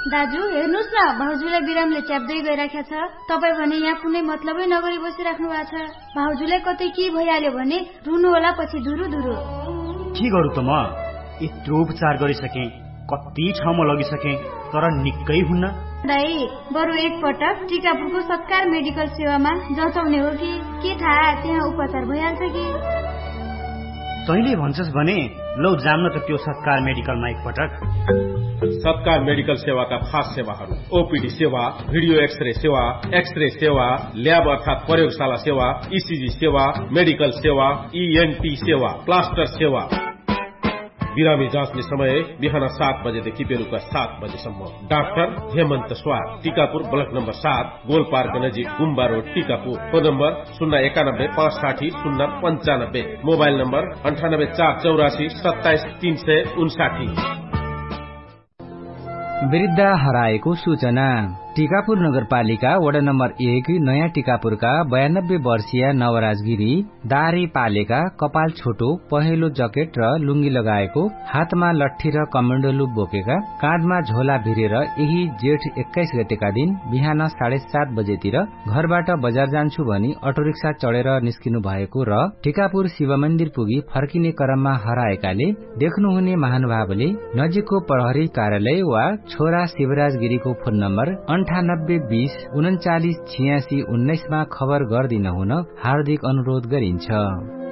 दाजु हेर्नुस् न, भाउजूलाई बिरामले च्याप्दै गइराखेको छ। तपाईँ भने यहाँ कुनै मतलबै नगरी बसिराख्नु भएको छ। भाउजूलाई कतै के भइहाल्यो भने रुनु होला पछि धुरु धुरु। के गरौँ त म? यत्रो उपचार गरिसके, कति ठाउँमा लगिसके, तर निकै हुन्न। दाइ बरु एकपटक टिकापुरको सत्कार मेडिकल सेवामा जचाउने हो कि के थाहा, त्यहाँ उपचार भइहाल्छ कि। तैँले भन्छस् भने लौ जान्न त त्यो सत्कार मेडिकलमा एकपटक। सत्कार मेडिकल सेवाका खास सेवाहरू: ओपीडी सेवा, भिडियो एक्सरे सेवा, ल्याब अर्थात प्रयोगशाला सेवा, ईसीजी सेवा, मेडिकल सेवा, ईएनटी सेवा, प्लास्टर सेवा। बिरामी जाँच्ने समय बिहान 7 बजेदेखि बेलुका 7 बजेसम्म। डाक्टर हेमन्त स्वार, Tikapur block number 7, goal park नजिक, गुम्बा road, Tikapur. Phone number 091 560 095, mobile number 98 484 27 359। वृद्ध हराएको सूचना। टीकापुर नगरपालिका वडा नम्बर 1 नयाँ टीकापुरका 92 वर्षीय नवराज गिरी दारी पालेका, कपाल छोटो, पहेँलो जकेट र लुङ्गी लगाएको, हातमा लट्ठी र कमण्डलु बोकेका, काँधमा झोला भिरेर यही जेठ 21 गतेका दिन बिहान 7:30 बजेतिर घरबाट बजार जान्छु भनी अटोरिक्सा चढेर निस्किनु भएको र टीकापुर शिव मन्दिर पुगी फर्किने क्रममा हराएकाले देख्नुहुने महानुभावले नजिकको प्रहरी कार्यालय वा छोरा शिवराज गिरीको फोन नम्बर 9820 39 86 19 मा खबर गर्दिन हुन हार्दिक अनुरोध गरिन्छ।